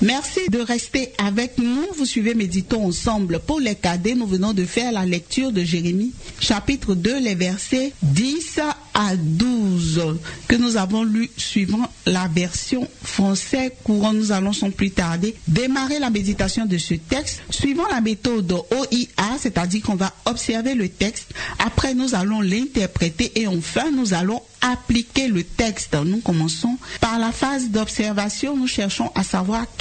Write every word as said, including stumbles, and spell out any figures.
Merci de rester avec nous. Vous suivez Méditons ensemble. Pour les cadets, nous venons de faire la lecture de Jérémie, chapitre deux, les versets dix à douze, que nous avons lu suivant la version français courant. Nous allons sans plus tarder démarrer la méditation de ce texte suivant la méthode O I A, c'est-à-dire qu'on va observer le texte, après nous allons l'interpréter et enfin nous allons appliquer le texte. Nous commençons par la phase d'observation. Nous cherchons à savoir